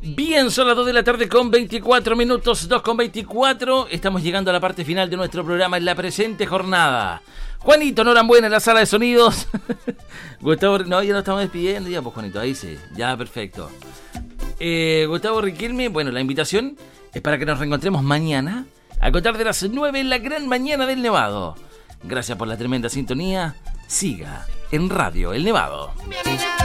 Bien, son las 2 de la tarde con 24 minutos, 2 con 24. Estamos llegando a la parte final de nuestro programa en la presente jornada. Juanito Norambuena en la sala de sonidos. Gustavo, no, ya nos estamos despidiendo. Ya, pues Juanito, ahí sí, ya perfecto. Gustavo Riquelme, bueno, la invitación es para que nos reencontremos mañana a contar de las 9 en la gran mañana del Nevado. Gracias por la tremenda sintonía. Siga en Radio El Nevado.